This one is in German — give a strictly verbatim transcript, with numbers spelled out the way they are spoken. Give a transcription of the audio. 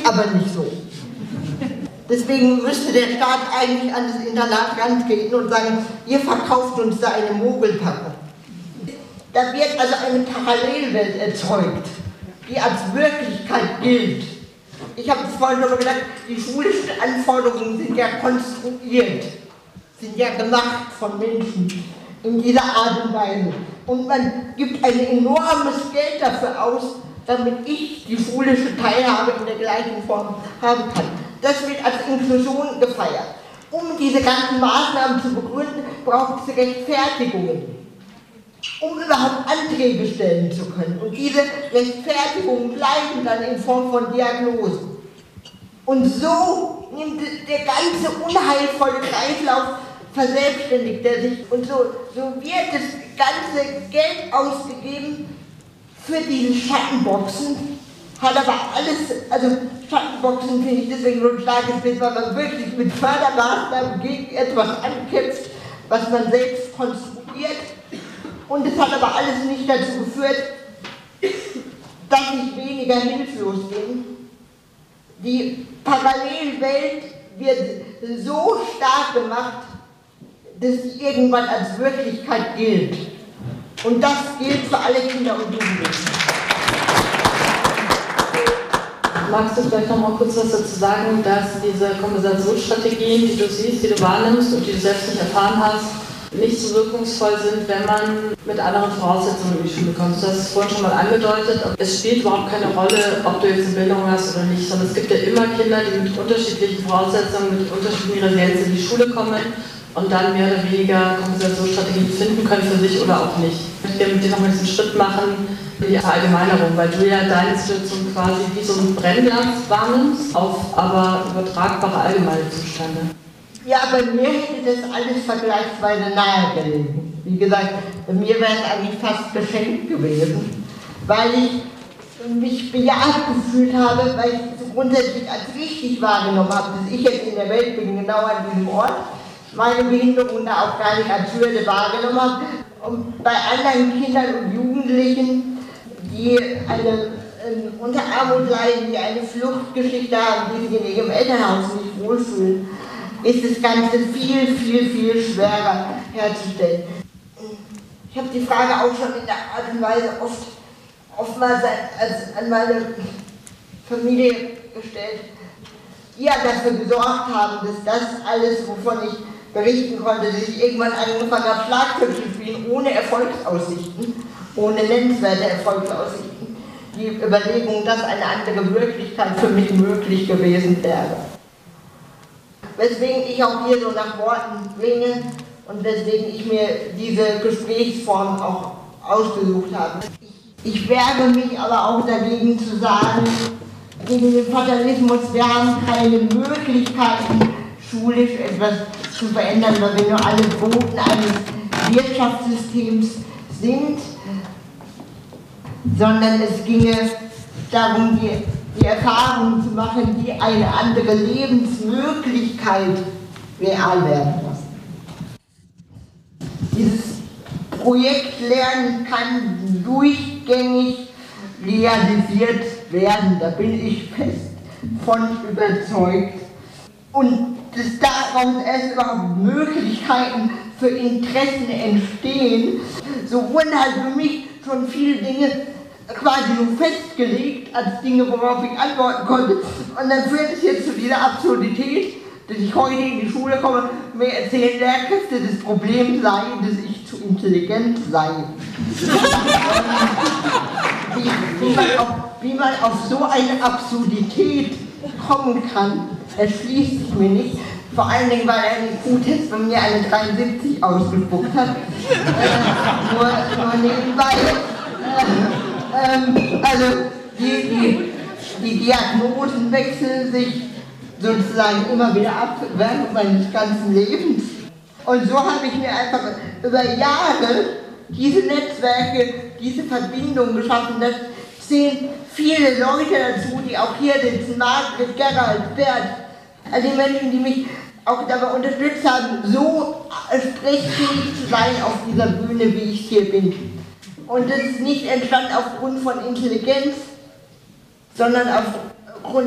aber nicht so. Deswegen müsste der Staat eigentlich an das Internat rantreten und sagen, ihr verkauft uns da eine Mogelpackung. Da wird also eine Parallelwelt erzeugt, die als Wirklichkeit gilt. Ich habe es vorhin schon mal gesagt, die schulischen Anforderungen sind ja konstruiert, sind ja gemacht von Menschen in dieser Art und Weise. Und man gibt ein enormes Geld dafür aus, damit ich die schulische Teilhabe in der gleichen Form haben kann. Das wird als Inklusion gefeiert. Um diese ganzen Maßnahmen zu begründen, braucht es Rechtfertigungen, um überhaupt Anträge stellen zu können. Und diese Rechtfertigungen bleiben dann in Form von Diagnosen. Und so nimmt der ganze unheilvolle Kreislauf, verselbstständigt er sich. Und so, so wird das ganze Geld ausgegeben für diese Schattenboxen, hat aber alles, also Schattenboxen finde ich deswegen so ein starkes Bild, weil man wirklich mit Fördermaßnahmen gegen etwas ankämpft, was man selbst konstruiert. Und es hat aber alles nicht dazu geführt, dass ich weniger hilflos bin. Die Parallelwelt wird so stark gemacht, dass sie irgendwann als Wirklichkeit gilt. Und das gilt für alle Kinder und Jugendlichen. Magst du vielleicht noch mal kurz was dazu sagen, dass diese Kompensationsstrategien, die du siehst, die du wahrnimmst und die du selbst nicht erfahren hast, nicht so wirkungsvoll sind, wenn man mit anderen Voraussetzungen in die Schule kommt? Du hast es vorhin schon mal angedeutet, es spielt überhaupt keine Rolle, ob du jetzt eine Bildung hast oder nicht, sondern es gibt ja immer Kinder, die mit unterschiedlichen Voraussetzungen, mit unterschiedlichen Resilienz in die Schule kommen und dann mehr oder weniger Kompensationsstrategien finden können für sich oder auch nicht. Ich möchte mit dir noch mal diesen Schritt machen in die Verallgemeinerung, weil du ja deine Situation quasi wie so ein Brennglas wahrnimmst auf aber übertragbare allgemeine Zustände. Ja, bei mir hätte das alles vergleichsweise nahe gelegen. Wie gesagt, bei mir wäre es eigentlich fast geschenkt gewesen, weil ich mich bejaht gefühlt habe, weil ich es grundsätzlich als richtig wahrgenommen habe, dass ich jetzt in der Welt bin, genau an diesem Ort, meine Behinderung da auch gar nicht als Hürde wahrgenommen habe. Und bei anderen Kindern und Jugendlichen, die eine, eine Unterarmut leiden, die eine Fluchtgeschichte haben, die sich in ihrem Elternhaus nicht wohlfühlen, ist das Ganze viel, viel, viel schwerer herzustellen. Ich habe die Frage auch schon in der Art und Weise oft, oftmals als, an meine Familie gestellt, die ja dafür gesorgt haben, dass das alles, wovon ich berichten konnte, dass ich irgendwann angefangen habe, Schlagzeug zu spielen, ohne Erfolgsaussichten, ohne nennenswerte Erfolgsaussichten, die Überlegung, dass eine andere Wirklichkeit für mich möglich gewesen wäre. Weswegen ich auch hier so nach Worten bringe und weswegen ich mir diese Gesprächsform auch ausgesucht habe. Ich wehre mich aber auch dagegen zu sagen, gegen den Fatalismus, wir haben keine Möglichkeiten, schulisch etwas zu verändern, weil wir nur alle Boten eines Wirtschaftssystems sind, sondern es ginge darum, die die Erfahrung zu machen, die eine andere Lebensmöglichkeit real werden lassen. Dieses Projekt Lernen kann durchgängig realisiert werden, da bin ich fest von überzeugt. Und dass daraus erst überhaupt Möglichkeiten für Interessen entstehen, so wurden halt für mich schon viele Dinge quasi nur festgelegt als Dinge, worauf ich antworten konnte. Und dann führt es jetzt zu dieser Absurdität, dass ich heute in die Schule komme, mir erzählen Lehrkräfte, das Problem sei, dass ich zu intelligent sei. wie, wie, man auf, wie man auf so eine Absurdität kommen kann, erschließt sich mir nicht. Vor allen Dingen, weil er den Q-Test bei mir eine dreiundsiebzig ausgespuckt hat. Äh, nur, nur nebenbei. Äh, Ähm, also die, die, die Diagnosen wechseln sich sozusagen immer wieder ab während meines ganzen Lebens. Und so habe ich mir einfach über Jahre diese Netzwerke, diese Verbindungen geschaffen. Das zählen viele Leute dazu, die auch hier sitzen, Margret, Gerald, Bert, also die Menschen, die mich auch dabei unterstützt haben, so sprechfähig zu sein auf dieser Bühne, wie ich hier bin. Und das ist nicht entstanden aufgrund von Intelligenz, sondern auf